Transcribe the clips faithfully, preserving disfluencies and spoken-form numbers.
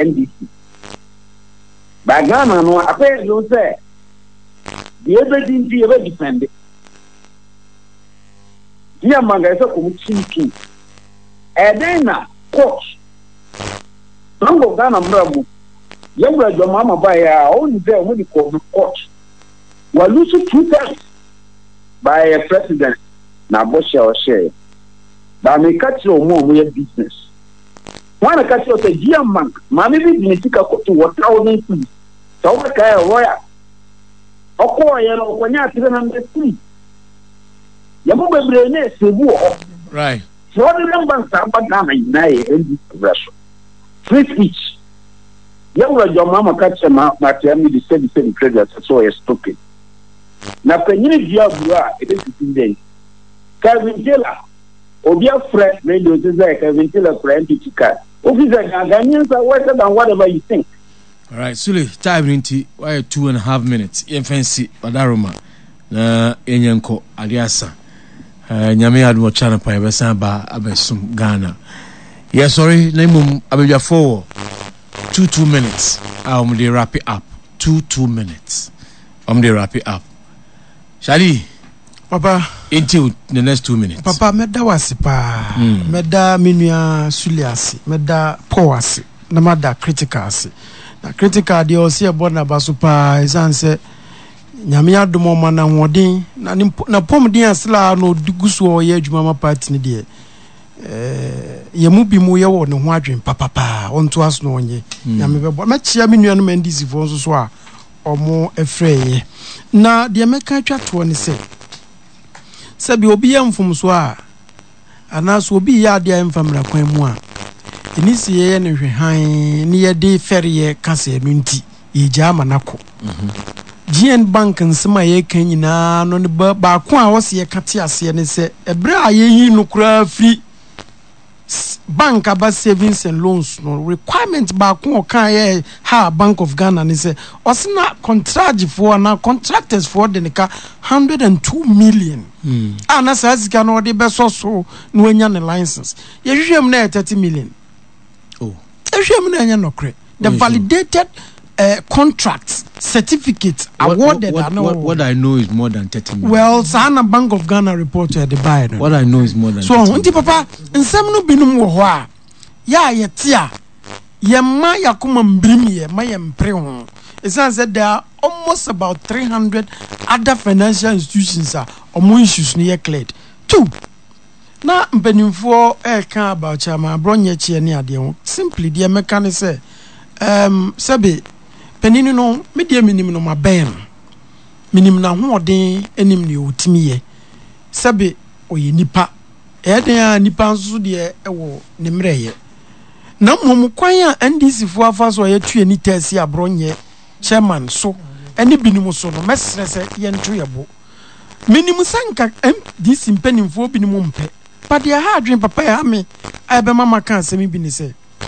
N D C. By Ghana, no, I pay you say, the everything you ever defend it. Dear Manga, so chinking. And then, coach, don't go down and bravo. Young your mama by our own there, what you call the coach. We're losing two times by a president. Now, Bosch or share. But I may catch your more weird business. One I catch you a dear man, mammy didn't take a to what thousand feet. So, what kind of lawyer? Of course, you know, when you're still on the street. You move a brain, say, war. Right. So, the numbers are but now in the Russia. Free speech. You were your mama catch a mouth, but tell me the same same credit, so you're stupid. Now, when you do it is fifteen days. Kevin Taylor, or be a friend, radio is like Kevin Taylor for empty card. Officer, Ghanaians are worse than whatever you think. All right, Sule, time into why two and a half minutes. In fancy, Badaroma, na Enyanko, Adiasa, Nyame Admo Channel Payabasa ba Abesum Ghana. Yes, sorry, name Abia four, two, two minutes. I'm de wrap it up. Two, two minutes. I'm de wrap it up. Shali, Papa, until the next two minutes. Papa, meda wasipa, mm. meda minua suliasi, meda powasi, na mada criticasi. Na critical di osi ebo na basupa isanse nyame adomo ma na wodin na na pom din asla no digusu o ye adwuma ma party ni de eh ye mu bi mu ye wo ne ho adwen papapa onto aso no onye nyame bebo ma chia minua no mandisi fo nso so a omo efreye na de meka twato ne se sabi obi ye mfom so a anaso obi ya de mfamra kwan mu a inisi ye ne hwehan ni ye de feriye kase no nti ye jama nako mhm G N Bank nsema ye kan nyina no ne ba ko a wose ye kate ase ne se ebre a ye yi no kura free bank aba savings and loans no requirement ba ko kan ye ha Bank of Ghana ne se osina contract for na contractors for de nika one hundred two million mm. ana sa sika no de be so so no anya ne license ye hwehwem na thirty million oh e hwehwem na anya no kre the mm-hmm. validated uh, contracts certificates what, awarded what, what, what, what I know is more than thirty million. Well, Sana Bank of Ghana reported the buyer. What I know is more than so unti papa nsem no binum wo ho a ya yetia ye ma yakoma mbrim ye ma ye mpre ho it said there are almost about three hundred other financial institutions are omo issues no ye cleared two na mpanimfo e kan about chama bronye chie ne ade ho simply the mechanic say um sabe penini no me de minim no maben minim na hoodin enim ne otimiye sabe oye nipa e den a nipa nso de e wo ne mreye na mom kwan a N D C fo afa so ye tue ni tasi abronye chairman so eni binim so no mesre se ye nto yebo minim sanka N D C mpanimfo binim mpe pa de ha adwen papa ya me abe mama kan asemi bi ni se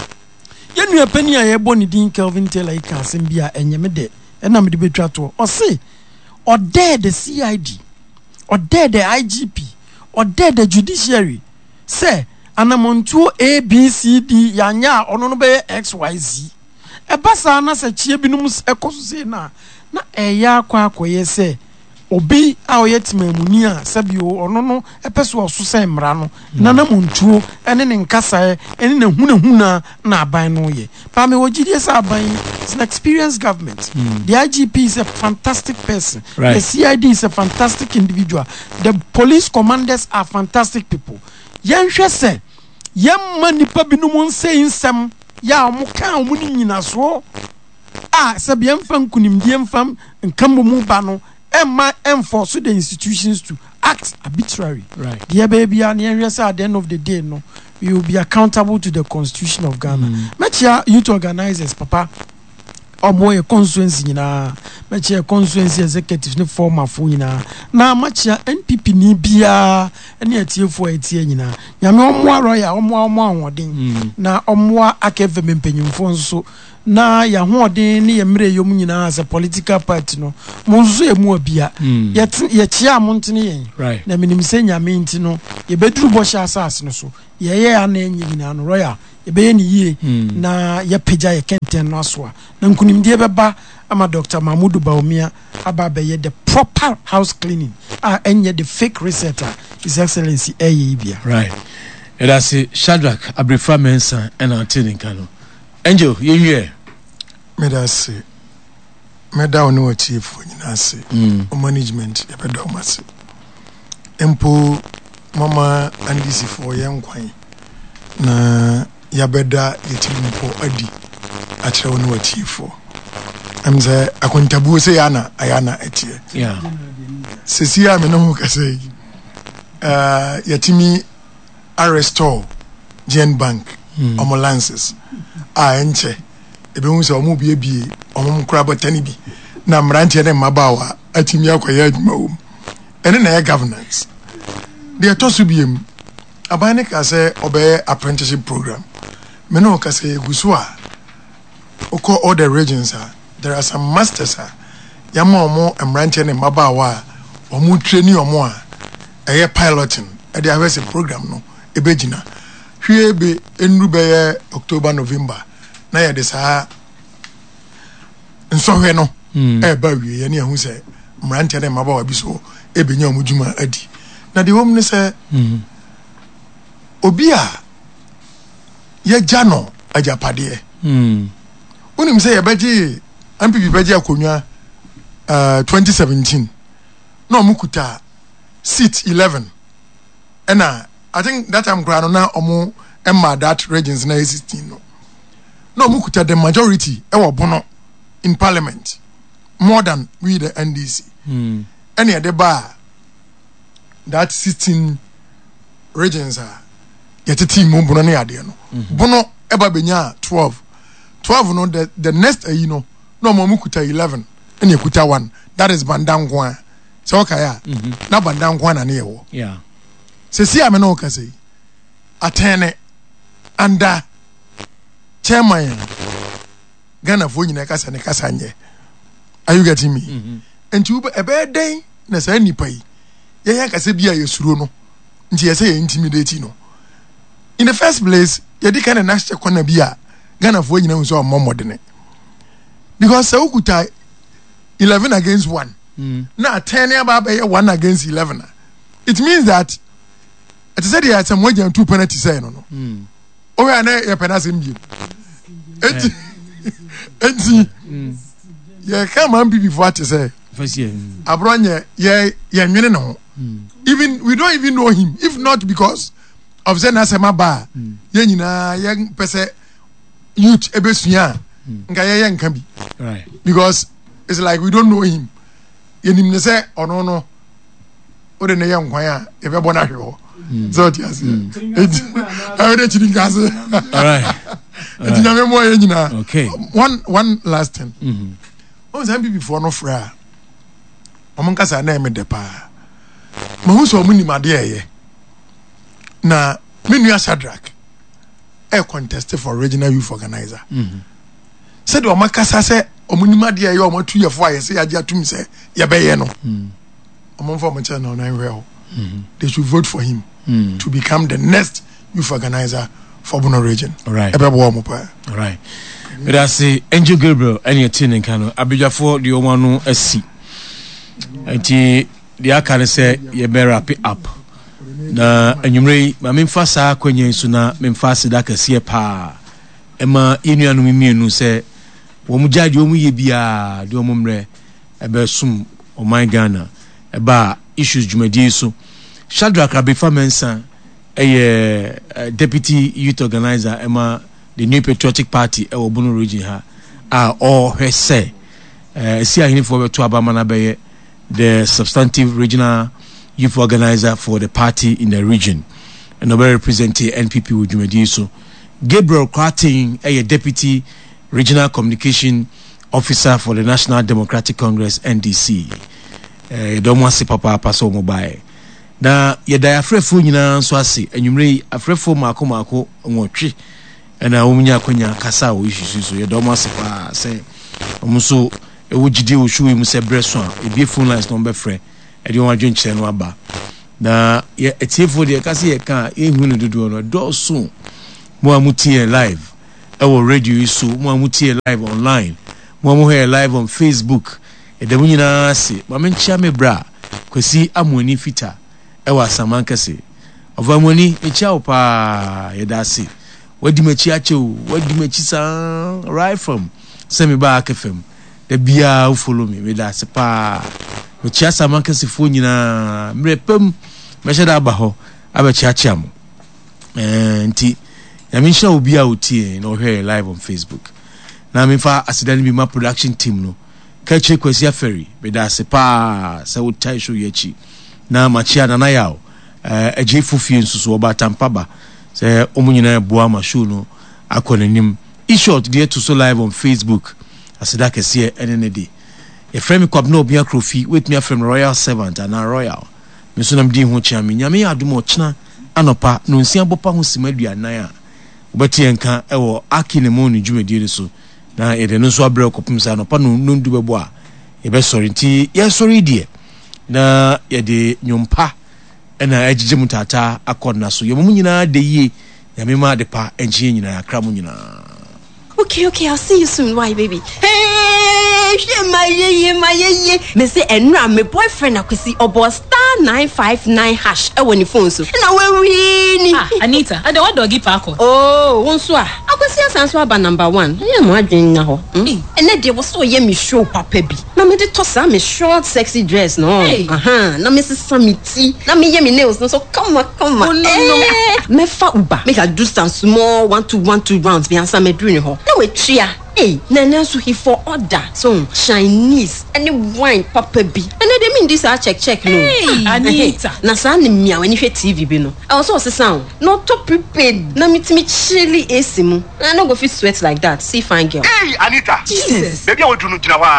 yenu apani a yebo ni din Kelvin Taylor ika asem bia enyeme de ena me de betwa to o se o dead the C I D o dead the I G P o dead the judiciary say anamontuo A B C D yanya ono no be X Y Z e basa na se chie binum ekoso se na na eya akwa akoye se obi a oyetimamuni a sabio ono no epeso oso se mra no na na montuo ene ne nkasa ene na hunahuna na aban no ye pa me wogide sa aban is an experienced government mm. The I G P is a fantastic person right. The C I D is a fantastic individual the police commanders are fantastic people yenhwe se yemma nipa binum nse nsem ya omo kan omo ni nyina so ah sabia mfam kunimdie mfam nkambo mu ba no Emma enforce the institutions to act arbitrary. Right. Dear baby, and at the end of the day, no, we will be accountable to the Constitution of Ghana. Mm. Matcha youth organizers, Papa, or more constituency na, matcha constituency executives, no former fuina. Na matcha N P P ni bia, any at you for eight years na. Yamo more royal, or more more ding. Na or more akevem penum fonso. Na ya hoden ne yemre yom nyina as a political party no monzo emu abia yet ye chia montene yen na minim se nyame ntino ye beduru bo sha asase no so ye ye ana enyi nyina no royal ebe ni yie na ya peja ye kenten no aso a na nkunimdie beba ama Doctor Mahmoud Bawumia aba be ye the proper house cleaning ah enye the fake research His Excellency eye bia right it as Shadrach Abrefa Mensa and Antini Kano Angel ye here me da se me da onu wa chief nyina se o management ye be do mase empo mama andisi for yen kwan na ya beda yetimpo adi a kire onu wa chief am say akontabu se yana ayana etie yeah sisi ya me no ka say uh yetimi arrestore Gen Bank omo lances a enche ebe hu se omo bie bie omo nkura botani bi na mrantie ne mabawa atimi akoya adwuma wo ene na ya governance de atosu biem abane ka say obey apprenticeship program me no ka say guso a oko all the regions are there are some masters are yama omo mrantie ne mabawa omo training omo a eye piloting e dey have a program no ebegina hwe be enru be October November na ya de saa nsohwe no e ba wie ye ne hu se mrantie ne mabawa bi so ebenya omudwuma adi na de hom ne se obi a ye jano ajapade mm unim se ye beji M P P beji akonwa uh twenty seventeen no mukuta seat eleven and uh, I think that time grano na omo emma that regions na sixteen no no mukuta the majority e wo bono in parliament more than we the N D C mm any other bar that sixteen regions are yet team mo bono na ade no bono e ba benya twelve twelve no the, the next uh, you know no mo mukuta eleven and kuta one that is bandangwa so okay ya na bandangwa na ne wo yeah se si ame no ka sei atene anda chairman Ghana fo nyina ka sa ne ka sa nye are you getting me enti ube ebe den na sa nipa yi ye ya ka se bia ye suro no nti ye se ye intimidate no in the first place ye di kana na che kwana bia Ghana fo nyina nso omomodene because sa ukuta eleven against one mm. na ten aba be one against eleven it means that it said there some way two penalty say no no mm o we na ye penalty mbie enti enti ye come am before to say first year abronye ye ye nwene no even we don't even know him if not because of Zena Semaba ye nyina ye pese youth ebesua nka ye ye nka bi right because it's like we don't know him ye nim ne say ono no o de ne ye nkwan a ye be bona hwe ho so ti ase I dey chiri gas all right eti na me mo ye nyina okay one one last thing mhm o say before no fra o mon kasa na me de pa ma hu so munima de ye na menu Shadrach e contest for regional youth organizer mhm said o makasa say o munima de ye o matu ye fo aye say ya atum say ye be ye no mhm o mon for mo channel na well mhm they should vote for him mm. to become the next youth organizer for Bono region all right ebe bo mo pa all right but I say Angel Gabriel any tin kan abijafo de o wanu asi enti the akane say ye be wrap up na anwumre ma memfa saa kwanya su na memfa sida kase pa ema yenuanu mienu say wo mu jaji wo mu ye bia de o mu mre ebe sum o my Ghana eba issues jumadi so Shadrach Abrefa Mensa a deputy youth organizer ema the New Patriotic Party e wo Bono region ha a all he say eh si ahini for to abama na be the substantive regional youth organizer for the party in the region and over representing N P P with jumadi so Gabriel Krating a deputy regional communication officer for the National Democratic Congress N D C eh don't want to papa paso mobile na yeda afrefo nyina so ase anwumre afrefo mako mako nwotwe na womunya akonya kasa o isusu so yeda mo ase pa se omso ewugide o hwe mu se breso a ebie phone lines no be frɛ e de won adwen kyerɛ no aba na ye etiefo de kase ye ka ehu no dodo no do so mo amutie live ewo radio so mo amutie live online mo mo here live on Facebook edemu nyina se ma menchia me bra kwesi amoni fita ewa samankase ovamoni echia opa yedase wadi machi achew wadi machi sa right from semi ba kefem da bia follow me me da se pa mechia samankase fo nyina mrepem meheda aba ho abechia chiam eh nti ya minsha obi a otie no here live on Facebook na me fa asidani bi ma production team no ka che kwesi aferi me da se pa se wo tai show yechi na machia na na yawo eh eje fufie nsusu oba tampaba se omunyina boa ma show no akonanim e short dey to so live on Facebook asida kese ene ne di e frame kwab no obi akrofi with me from Royal Servant and Royal me so nam di ho chia me nyame adom ochina anopa no nsia bopa ho simaduanan a obati enka ewo akine mo no dwumadi so na ede no so abre kopum sa anopa no ndu bebo a e be sorry nti ye sorry die na ye de nyompa ena agije mutata akonna so ye mo nyina de yie nyame ma de pa enje nyina akra mo nyina. Okay, okay, I'll see you soon. Why, baby? Hey, my ye, my ye. Me say, and my boyfriend, I could see about star nine five nine hash. I want your phone so. And I will win. Ah, Anita, I don't want doggy parko. Oh, one swa. I could see a answer about number one. Yeah, my dream now. And then there was so yeah, me show papa be. Now me the toss me short, sexy dress, no. Hey. Uh huh. Now me see some tea. Now me yeah me nails, no. So come on, come on. Oh, no, no. Me fa uba. Make I do some small one two one two rounds. Be answer me doing ho. We tria eh nana so he for order so Chinese any wine papa bi and they mean this I check check no hey, Anita na sa na mia when you T V bi no I also say sound not to prepared na me timi chili esimu I no go fit sweat like that see fine girl hey Anita Jesus baby I want to know